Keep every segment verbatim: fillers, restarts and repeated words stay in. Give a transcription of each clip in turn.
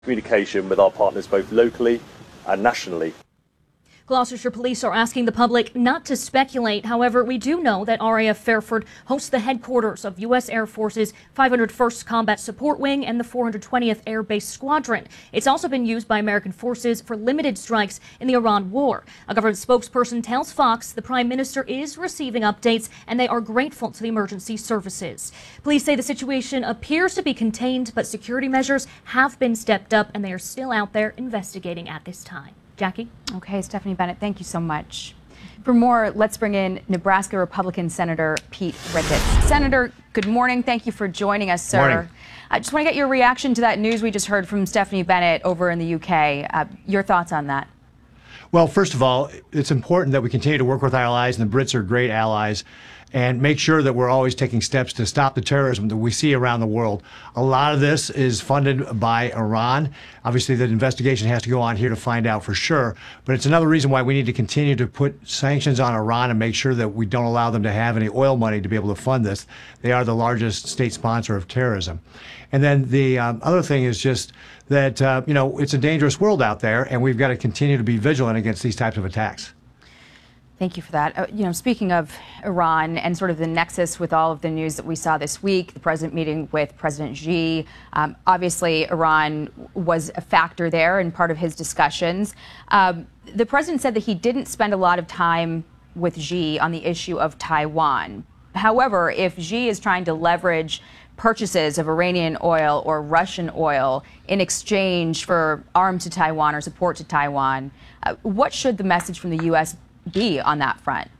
communication with our partners both locally and nationally. Gloucestershire police are asking the public not to speculate. However, we do know that R A F Fairford hosts the headquarters of U S Air Force's five hundred first Combat Support Wing and the four hundred twentieth Air Base Squadron. It's also been used by American forces for limited strikes in the Iran war. A government spokesperson tells Fox the Prime Minister is receiving updates and they are grateful to the emergency services. Police say the situation appears to be contained, but security measures have been stepped up and they are still out there investigating at this time. Jackie? Okay, Stephanie Bennett, thank you so much. For more, let's bring in Nebraska Republican Senator Pete Ricketts. Senator, good morning. Thank you for joining us, sir. Morning. I just want to get your reaction to that news we just heard from Stephanie Bennett over in the U K. Uh, your thoughts on that? Well, first of all, it's important that we continue to work with our allies, and the Brits are great allies, and make sure that we're always taking steps to stop the terrorism that we see around the world. A lot of this is funded by Iran. Obviously, the investigation has to go on here to find out for sure, but it's another reason why we need to continue to put sanctions on Iran and make sure that we don't allow them to have any oil money to be able to fund this. They are the largest state sponsor of terrorism. And then the um, other thing is just that, uh, you know, it's a dangerous world out there, and we've got to continue to be vigilant against these types of attacks. Thank you for that. Uh, you know, speaking of Iran and sort of the nexus with all of the news that we saw this week, the president meeting with President Xi, um, obviously Iran was a factor there and part of his discussions. Um, the president said that he didn't spend a lot of time with Xi on the issue of Taiwan. However, if Xi is trying to leverage purchases of Iranian oil or Russian oil in exchange for arms to Taiwan or support to Taiwan, uh, what should the message from the U S be on that front?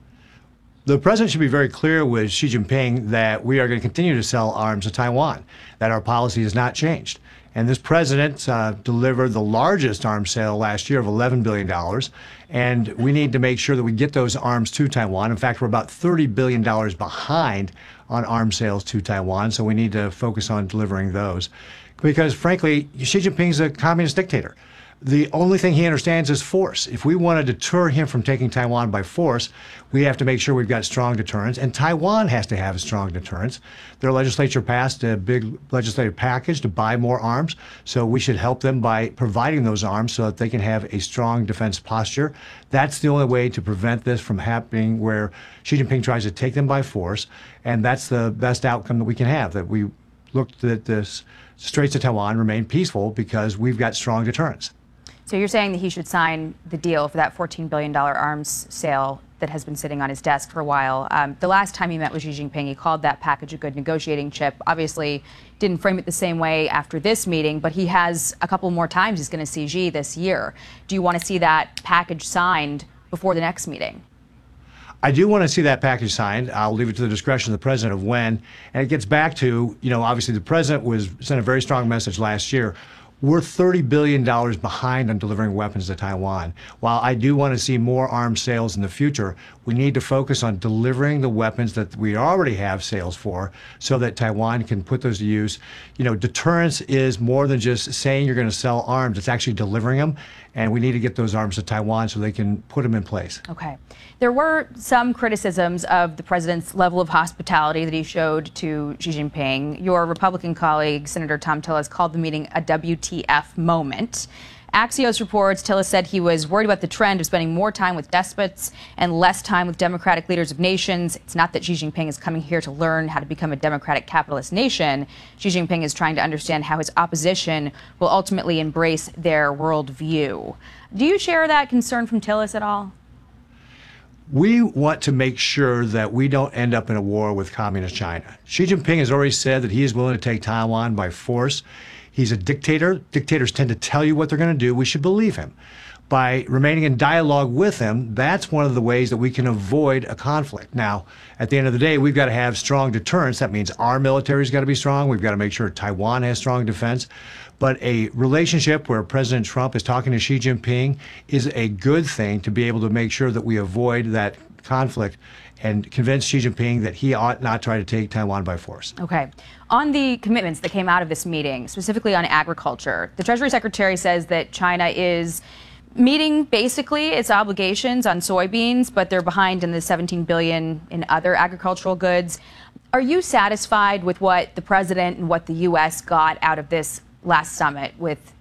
The president should be very clear with Xi Jinping that we are going to continue to sell arms to Taiwan, that our policy has not changed. And this president uh, delivered the largest arms sale last year of eleven billion dollars, and we need to make sure that we get those arms to Taiwan. In fact, we're about thirty billion dollars behind on arms sales to Taiwan, so we need to focus on delivering those. Because frankly, Xi Jinping's a communist dictator. The only thing he understands is force. If we want to deter him from taking Taiwan by force, we have to make sure we've got strong deterrence, and Taiwan has to have a strong deterrence. Their legislature passed a big legislative package to buy more arms, so we should help them by providing those arms so that they can have a strong defense posture. That's the only way to prevent this from happening where Xi Jinping tries to take them by force, and that's the best outcome that we can have, that we look that this Straits of Taiwan remain peaceful because we've got strong deterrence. So you're saying that he should sign the deal for that fourteen billion dollars arms sale that has been sitting on his desk for a while. Um, the last time he met with Xi Jinping, he called that package a good negotiating chip. Obviously, didn't frame it the same way after this meeting, but he has a couple more times he's going to see Xi this year. Do you want to see that package signed before the next meeting? I do want to see that package signed. I'll leave it to the discretion of the president of when. And it gets back to, you know, obviously the president was sent a very strong message last year. We're thirty billion dollars behind on delivering weapons to Taiwan. While I do want to see more arms sales in the future, we need to focus on delivering the weapons that we already have sales for so that Taiwan can put those to use. You know, deterrence is more than just saying you're going to sell arms. It's actually delivering them, and we need to get those arms to Taiwan so they can put them in place. Okay. There were some criticisms of the president's level of hospitality that he showed to Xi Jinping. Your Republican colleague, Senator Thom Tillis, called the meeting a W T F moment. Axios reports Tillis said he was worried about the trend of spending more time with despots and less time with democratic leaders of nations. It's not that Xi Jinping is coming here to learn how to become a democratic capitalist nation. Xi Jinping is trying to understand how his opposition will ultimately embrace their worldview. Do you share that concern from Tillis at all? We want to make sure that we don't end up in a war with communist China. Xi Jinping has already said that he is willing to take Taiwan by force. He's a dictator. Dictators tend to tell you what they're going to do. We should believe him. By remaining in dialogue with him, that's one of the ways that we can avoid a conflict. Now, at the end of the day, we've got to have strong deterrence. That means our military's got to be strong. We've got to make sure Taiwan has strong defense. But a relationship where President Trump is talking to Xi Jinping is a good thing to be able to make sure that we avoid that conflict and convince Xi Jinping that he ought not try to take Taiwan by force. Okay. On the commitments that came out of this meeting, specifically on agriculture, the Treasury Secretary says that China is meeting basically its obligations on soybeans, but they're behind in the seventeen billion dollars in other agricultural goods. Are you satisfied with what the president and what the U S got out of this last summit with